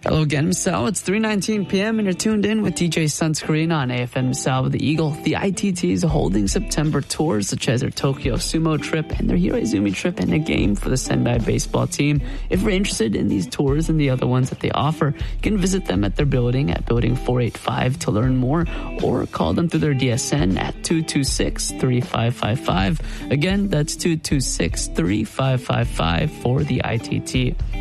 Hello again, Misao. It's 3:19 p.m. and you're tuned in with DJ Sunscreen on AFM Misao with the Eagle. The ITT is holding September tours such as their Tokyo Sumo trip and their Hiraizumi trip and a game for the Sendai baseball team. If you're interested in these tours and the other ones that they offer, you can visit them at their building at Building 485 to learn more or call them through their DSN at 226-3555. Again, that's 226-3555 for the ITT.